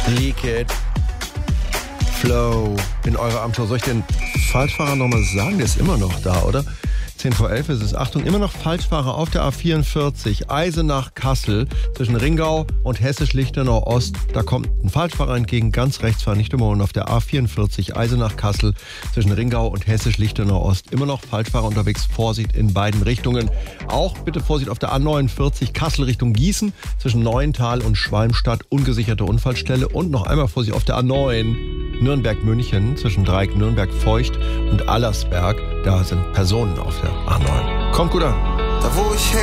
Leak It. Flow in eurer Abendshow. Soll ich den Falschfahrer nochmal sagen? Der ist immer noch da, oder? 10 vor 11 ist es. Achtung, immer noch Falschfahrer auf der A44. Eisenach-Kassel zwischen Ringau und Hessisch-Lichtenau Ost. Da kommt ein Falschfahrer entgegen, ganz rechts fahren, nicht überholen. Auf der A44 Eisenach-Kassel zwischen Ringau und Hessisch-Lichtenau Ost. Immer noch Falschfahrer unterwegs. Vorsicht in beiden Richtungen. Auch bitte Vorsicht auf der A49 Kassel Richtung Gießen zwischen Neuental und Schwalmstadt. Ungesicherte Unfallstelle. Und noch einmal Vorsicht auf der A9 Nürnberg-München zwischen Dreieck Nürnberg-Feucht und Allersberg. Da sind Personen auf der A9. Kommt gut an. Da wo ich her